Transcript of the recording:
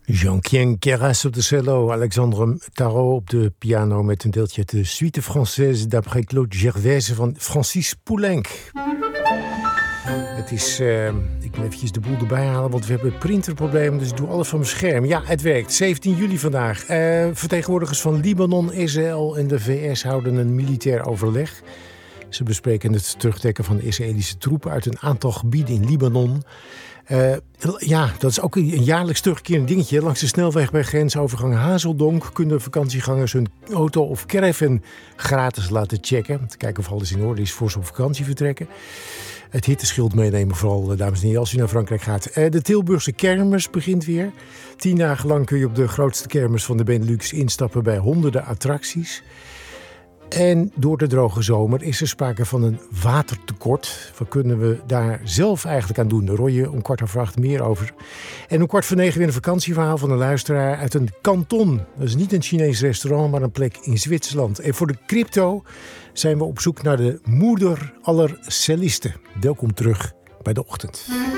Jean-Pierre Keras op de cello, Alexandre Tarot op de piano met een deeltje uit de Suite Française d'après Claude Gervaise van Francis Poulenc. Het is, ik moet eventjes de boel erbij halen, want we hebben printerproblemen, dus ik doe alles van mijn scherm. Ja, het werkt. 17 juli vandaag. Vertegenwoordigers van Libanon, Israël en de VS houden een militair overleg. Ze bespreken het terugtrekken van de Israëlische troepen uit een aantal gebieden in Libanon. Ja, dat is ook een jaarlijks terugkerend dingetje. Langs de snelweg bij grensovergang Hazeldonk kunnen vakantiegangers hun auto of caravan gratis laten checken. Te kijken of alles in orde is voor ze op vakantie vertrekken. Het hitteschild meenemen, vooral dames en heren, als u naar Frankrijk gaat. De Tilburgse kermis begint weer. 10 dagen lang kun je op de grootste kermis van de Benelux instappen bij honderden attracties. En door de droge zomer is er sprake van een watertekort. Wat kunnen we daar zelf eigenlijk aan doen? Roy, om 8:15 meer over. En om 8:45 weer een vakantieverhaal van een luisteraar uit een kanton. Dat is niet een Chinees restaurant, maar een plek in Zwitserland. En voor de crypto zijn we op zoek naar de moeder aller cellisten. Welkom terug bij De Ochtend.